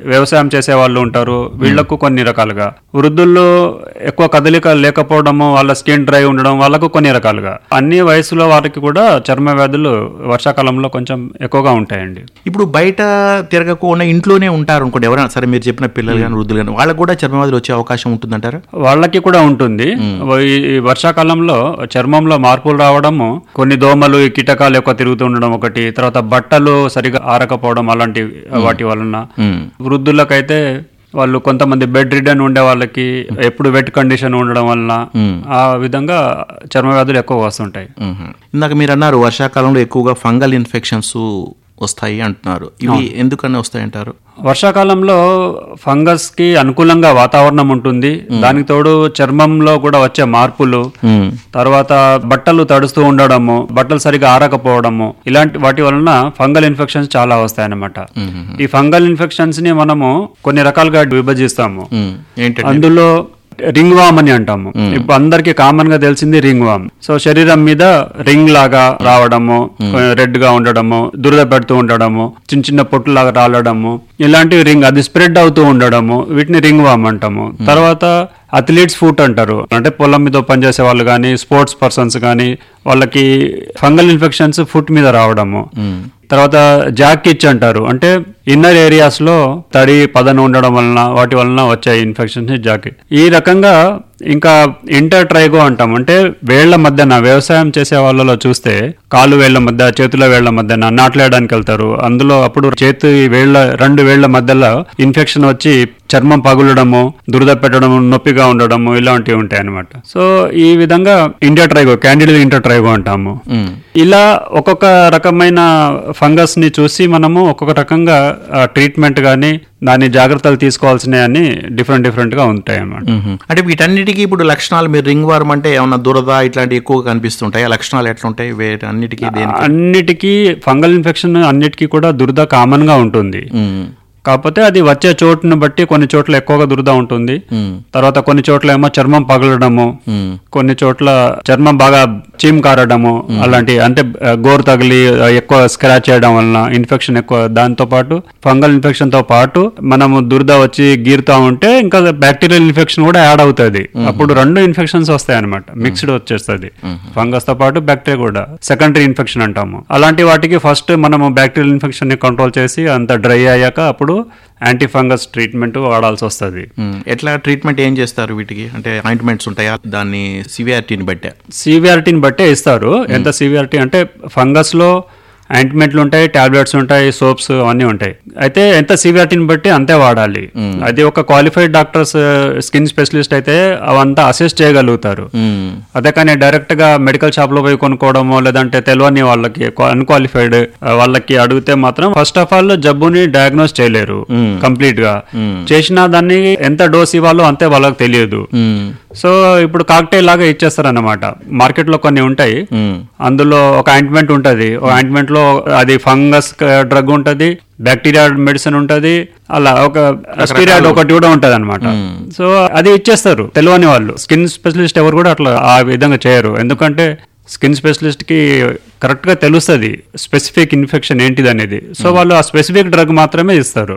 వ్యవసాయం చేసే వాళ్ళు ఉంటారు, వీళ్లకు కొన్ని రకాలుగా, వృద్ధుల్లో ఎక్కువ కదలిక లేకపోవడము, వాళ్ళ స్కిన్ డ్రై ఉండడం, వాళ్ళకు కొన్ని రకాలుగా, అన్ని వయసులో వారికి కూడా చర్మ వ్యాధులు వర్షాకాలంలో కొంచెం ఎక్కువగా ఉంటాయండి. ఇప్పుడు బయట తిరగకుండా ఇంట్లోనే ఉంటారు అనుకోండి, ఎవరైనా సరే, మీరు చెప్పిన పిల్లలు కానీ వృద్ధులు కానీ, వాళ్ళకు కూడా చర్మ వ్యాధులు వచ్చే అవకాశం ఉంటుందంటారా? వాళ్ళకి కూడా ఉంటుంది. ఈ వర్షాకాలంలో చర్మంలో మార్పులు రావడము, కొన్ని దోమలు, కీటకాలు ఎక్కువ తిరుగుతూ ఉండడం ఒకటి, తర్వాత బట్టలు సరిగా ఆరకపోవడం, అలాంటి వాటి వలన. వృద్ధులకైతే వాళ్ళు కొంతమంది బెడ్ రిడన్ ఉండే వాళ్ళకి ఎప్పుడు వెట్ కండిషన్ ఉండడం వలన ఆ విధంగా చర్మ వ్యాధులు ఎక్కువ వస్తుంటాయి. ఇందాక మీరు అన్నారు వర్షాకాలంలో ఎక్కువగా ఫంగల్ ఇన్ఫెక్షన్స్ వస్తాయి అంటున్నారు, ఇవి ఎందుకని వస్తాయి అంటారు? వర్షాకాలంలో ఫంగస్ కి అనుకూలంగా వాతావరణం ఉంటుంది, దానికి తోడు చర్మంలో కూడా వచ్చే మార్పులు, తర్వాత బట్టలు తడుస్తూ ఉండడము, బట్టలు సరిగా ఆరకపోవడము, ఇలాంటి వాటి వలన ఫంగల్ ఇన్ఫెక్షన్స్ చాలా వస్తాయన్నమాట. ఈ ఫంగల్ ఇన్ఫెక్షన్స్ ని మనము కొన్ని రకాలుగా విభజిస్తాము. అందులో రింగ్ వామ్ అని అంటాము. ఇప్పుడు అందరికి కామన్ గా తెలిసింది రింగ్ వామ్. సో శరీరం మీద రింగ్ లాగా రావడము, రెడ్ గా ఉండడము, దురద పెడుతూ ఉండడము, చిన్న చిన్న పొట్టు లాగా రాలడము, ఇలాంటివి రింగ్, అది స్ప్రెడ్ అవుతూ ఉండడము, వీటిని రింగ్ వామ్ అంటాము. తర్వాత అథ్లీట్స్ ఫుట్ అంటారు, అంటే పొలం మీద పనిచేసే వాళ్ళు కానీ, స్పోర్ట్స్ పర్సన్స్ కానీ, వాళ్ళకి ఫంగల్ ఇన్ఫెక్షన్స్ ఫుట్ మీద రావడము. తర్వాత జాక్ ఇచ్ అంటారు, అంటే ఇన్నర్ ఏరియాస్ లో తడి పదను ఉండడం వలన, వాటి వలన వచ్చే ఇన్ఫెక్షన్స్ జాక్. ఈ రకంగా ఇంకా ఇంటర్ ట్రైగో అంటాం, అంటే వేళ్ల మధ్యన వ్యవసాయం చేసే వాళ్ళలో చూస్తే కాలు వేళ్ల మధ్య, చేతుల వేళ్ల మధ్యన నాట్లేయడానికి వెళ్తారు, అందులో అప్పుడు చేతి వేళ్ల, రెండు వేళ్ల మధ్యలో ఇన్ఫెక్షన్ వచ్చి చర్మం పగులడము, దురద పెట్టడము, నొప్పిగా ఉండడము, ఇలాంటివి ఉంటాయి అన్నమాట. సో ఈ విధంగా ఇంటర్ ట్రైగో, క్యాండిడ్ ఇంటర్ ట్రైగో అంటాము. ఇలా ఒక్కొక్క రకమైన ఫంగస్ ని చూసి మనము ఒక్కొక్క రకంగా ట్రీట్మెంట్ గానీ దాని జాగ్రత్తలు తీసుకోవాల్సినవి అని డిఫరెంట్ గా ఉంటాయి అన్నమాట. అంటే వీటన్నిటికీ ఇప్పుడు లక్షణాలు, మీరు రింగ్ వార్మ్ అంటే ఏమన్నా దురద ఇట్లాంటి ఎక్కువగా కనిపిస్తుంటాయి, ఆ లక్షణాలు ఎట్లుంటాయి వీటన్నిటికీ? అన్నిటికీ ఫంగల్ ఇన్ఫెక్షన్ అన్నిటికీ కూడా దురద కామన్ గా ఉంటుంది. కాకపోతే అది వచ్చే చోటును బట్టి కొన్ని చోట్ల ఎక్కువగా దురద ఉంటుంది, తర్వాత కొన్ని చోట్ల ఏమో చర్మం పగలడము, కొన్ని చోట్ల చర్మం బాగా చీమ్ కారడము, అలాంటి, అంటే గోరు తగిలి ఎక్కువ స్క్రాచ్ చేయడం వలన ఇన్ఫెక్షన్ ఎక్కువ. దాంతో పాటు ఫంగల్ ఇన్ఫెక్షన్ తో పాటు మనము దురద వచ్చి గీరుతా ఉంటే ఇంకా బ్యాక్టీరియల్ ఇన్ఫెక్షన్ కూడా యాడ్ అవుతుంది, అప్పుడు రెండు ఇన్ఫెక్షన్స్ వస్తాయి అనమాట, మిక్స్డ్ వచ్చేస్తుంది, ఫంగస్ తో పాటు బ్యాక్టీరియా కూడా. సెకండరీ ఇన్ఫెక్షన్ అంటాము. అలాంటి వాటికి ఫస్ట్ మనము బ్యాక్టీరియల్ ఇన్ఫెక్షన్ ని కంట్రోల్ చేసి అంత డ్రై అయ్యాక అప్పుడు యాంటీ ఫంగస్ ట్రీట్మెంట్ వాడాల్సి వస్తుంది. ఎట్లా ట్రీట్మెంట్ ఏం చేస్తారు వీటికి? అంటే ఆయింట్మెంట్స్ ఉంటాయా? దాన్ని సివియారిటీని బట్టే ఇస్తారు. ఎంత సివియారిటీ అంటే ఫంగస్ లో ఆయింట్మెంట్లు ఉంటాయి, టాబ్లెట్స్ ఉంటాయి, సోప్స్ అవన్నీ ఉంటాయి. అయితే ఎంత సివియారిటీని బట్టి అంతే వాడాలి. అది ఒక క్వాలిఫైడ్ డాక్టర్స్, స్కిన్ స్పెషలిస్ట్ అయితే అవంతా అసెస్ చేయగలుగుతారు. అదే కానీ డైరెక్ట్ గా మెడికల్ షాప్ లో పోయి కొనుక్కోవడమో, లేదంటే తెలియని వాళ్ళకి, అన్క్వాలిఫైడ్ వాళ్ళకి అడిగితే మాత్రం ఫస్ట్ ఆఫ్ ఆల్ జబ్బుని డయాగ్నోస్ చేయలేరు కంప్లీట్ గా. చేసినా దాన్ని ఎంత డోస్ ఇవ్వాలో అంతే వాళ్ళకి తెలియదు. సో ఇప్పుడు కాక్టైల్ లాగా ఇచ్చేస్తారన్నమాట. మార్కెట్ లో కొన్ని ఉంటాయి, అందులో ఒక ఆయింట్మెంట్ ఉంటది, ఆయింట్మెంట్ లో అది ఫంగస్ డ్రగ్ ఉంటది, బ్యాక్టీరియా మెడిసిన్ ఉంటది, అలా ఒక స్టీరాయిడ్ ఒకటి కూడా ఉంటది అనమాట. సో అది ఇచ్చేస్తారు తెలియని వాళ్ళు. స్కిన్ స్పెషలిస్ట్ ఎవరు కూడా అట్లా ఆ విధంగా చేయరు, ఎందుకంటే స్కిన్ స్పెషలిస్ట్ కి కరెక్ట్ గా తెలుస్తుంది స్పెసిఫిక్ ఇన్ఫెక్షన్ ఏంటిది అనేది. సో వాళ్ళు ఆ స్పెసిఫిక్ డ్రగ్ మాత్రమే ఇస్తారు.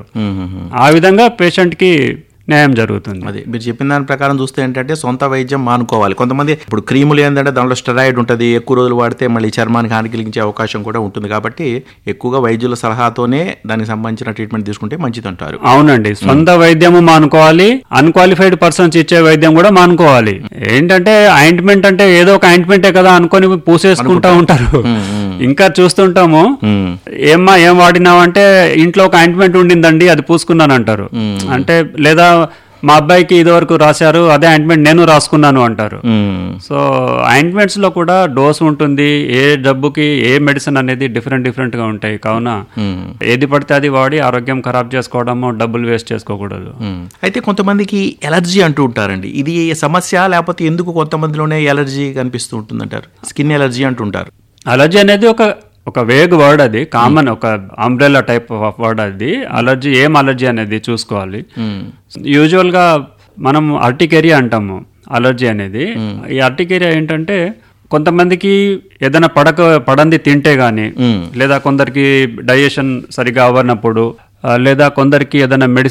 ఆ విధంగా పేషెంట్ కి న్యాయం జరుగుతుంది. అది మీరు చెప్పిన దాని ప్రకారం చూస్తే ఏంటంటే సొంత వైద్యం మానుకోవాలి. కొంతమంది ఇప్పుడు క్రీములు ఏంటంటే దాంట్లో స్టెరాయిడ్ ఉంటుంది, ఎక్కువ రోజులు వాడితే మళ్ళీ చర్మానికి హాని కలిగించే అవకాశం కూడా ఉంటుంది. కాబట్టి ఎక్కువగా వైద్యుల సలహాతోనే దానికి సంబంధించిన ట్రీట్మెంట్ తీసుకుంటే మంచిది అంటారు. అవునండి, సొంత వైద్యము మానుకోవాలి, అన్క్వాలిఫైడ్ పర్సన్స్ ఇచ్చే వైద్యం కూడా మానుకోవాలి. ఏంటంటే ఆయింట్మెంట్ అంటే ఏదో ఒక ఆయింట్మెంటే కదా అనుకొని పూసేసుకుంటా ఉంటారు. ఇంకా చూస్తుంటాము, ఏం వాడినావంటే ఇంట్లో ఒక ఆయింట్మెంట్ ఉండిందండి అది పూసుకున్నాను అంటారు. అంటే లేదా మా అబ్బాయికి ఇదివరకు రాశారు అదే ఆయింట్మెంట్ నేను రాసుకున్నాను అంటారు. సో ఆయింట్మెంట్స్ లో కూడా డోస్ ఉంటుంది, ఏ జబ్బుకి ఏ మెడిసిన్ అనేది డిఫరెంట్ గా ఉంటాయి. కావున ఏది పడితే అది వాడి ఆరోగ్యం ఖరాబ్ చేసుకోవడము, డబ్బులు వేస్ట్ చేసుకోకూడదు. అయితే కొంతమందికి ఎలర్జీ అంటూ ఉంటారండి, ఇది సమస్య లేకపోతే ఎందుకు కొంతమందిలోనే ఎలర్జీ కనిపిస్తూ ఉంటుందంటారు? స్కిన్ ఎలర్జీ అంటుంటారు. అలర్జీ అనేది ఒక వేగ్ వర్డ్, అది కామన్, ఒక అంబ్రెల్లా టైప్ ఆఫ్ వర్డ్ అది. అలర్జీ, ఏం అలర్జీ అనేది చూసుకోవాలి. యూజువల్ గా మనం అర్టికేరియా అంటాము అలర్జీ అనేది. ఈ అర్టికేరియా ఏంటంటే కొంతమందికి ఏదైనా పడంది తింటే గానీ, లేదా కొందరికి డైజెషన్ సరిగా అవ్వనప్పుడు, లేదా కొందరికి ఏదైనా మెడిసిన్